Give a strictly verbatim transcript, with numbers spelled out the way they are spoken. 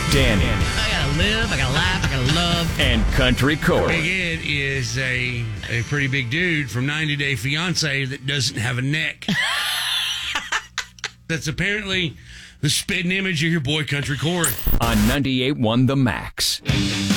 Danny. I gotta live, I gotta laugh, I gotta love. And Country Corey. Big Ed is a, a pretty big dude from ninety Day Fiance that doesn't have a neck. That's apparently the spitting image of your boy Country Corey. On ninety-eight point one The Max.